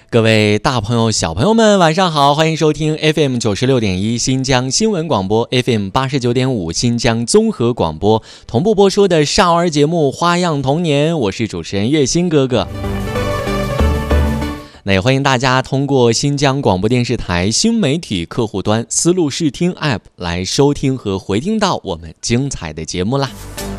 各位大朋友小朋友们晚上好，欢迎收听 FM 96.1新疆新闻广播， FM 89.5新疆综合广播，同步播出的少儿节目花样童年，我是主持人月星哥哥。那也欢迎大家通过新疆广播电视台新媒体客户端思路视听 App 来收听和回听到我们精彩的节目啦。